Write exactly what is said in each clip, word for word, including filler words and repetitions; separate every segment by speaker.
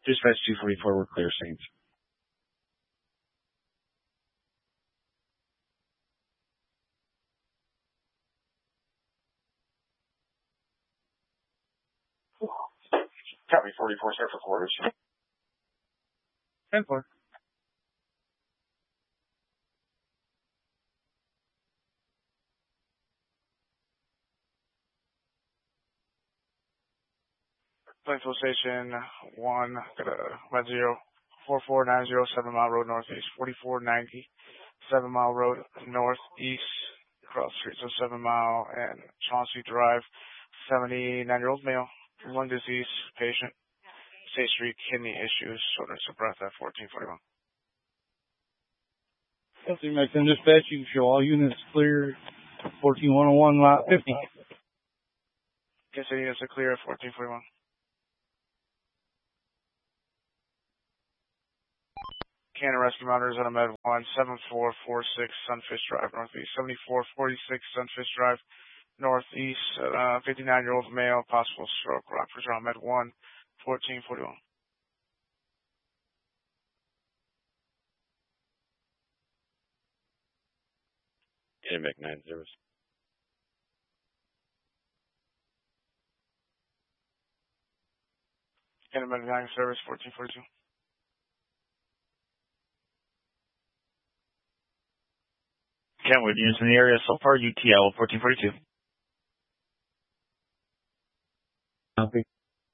Speaker 1: Dispatch two forty-four, we're clear, Saints.
Speaker 2: Copy forty-four, sir, for quarters.
Speaker 3: ten four. Plainfield Station one, got a red zero, four four nine zero, seven mile road northeast, forty-four ninety, seven mile road northeast, across the street, so seven mile and Chauncey Drive, seventy-nine year old male, lung disease patient, State Street, kidney issues, shortness of breath at fourteen forty-one.
Speaker 4: Something like in dispatch, you show all units clear, fourteen one oh one, lot fifty.
Speaker 3: Yes, units are clear at fourteen forty-one. Canada Rescue Monitors on a Med one, seven four four six Sunfish Drive, Northeast, seventy-four forty-six Sunfish Drive, Northeast, uh, fifty-nine year old male, possible stroke, Rockford on Med one, fourteen forty-one.
Speaker 1: Inmac nine service.
Speaker 3: Canada Med nine service, fourteen forty-two.
Speaker 5: Kenwood, units in the area so far, U T L fourteen forty-two.
Speaker 4: Copy.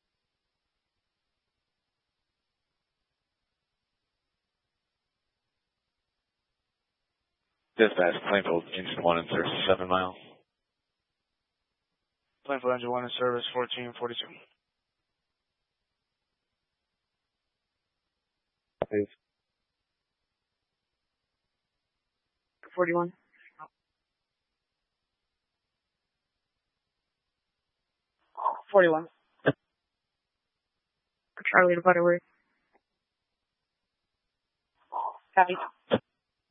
Speaker 1: Dispatch, Plainfield, engine one in service, seven miles.
Speaker 3: Plainfield engine one in service, fourteen forty-two.
Speaker 4: Copy.
Speaker 6: forty-one. forty-one. Charlie to Butterworth. Copy.